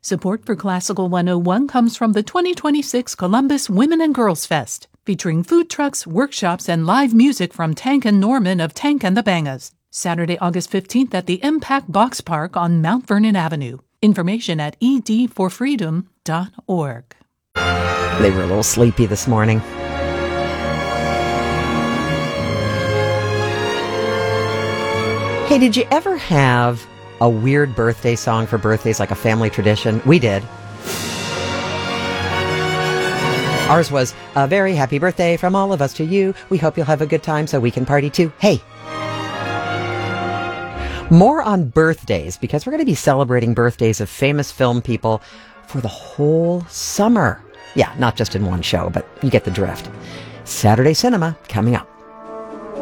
Support for Classical 101 comes from the 2026 Columbus Women and Girls Fest, featuring food trucks, workshops, and live music from Tank and Norman of Tank and the Bangas. Saturday, August 15th at the Impact Box Park on Mount Vernon Avenue. Information at edforfreedom.org. They were a little sleepy this morning. Hey, did you ever have a weird birthday song for birthdays, like a family tradition? We did. Ours was, "A very happy birthday from all of us to you. We hope you'll have a good time so we can party too." Hey! More on birthdays, because we're going to be celebrating birthdays of famous film people for the whole summer. Yeah, not just in one show, but you get the drift. Saturday Cinema coming up.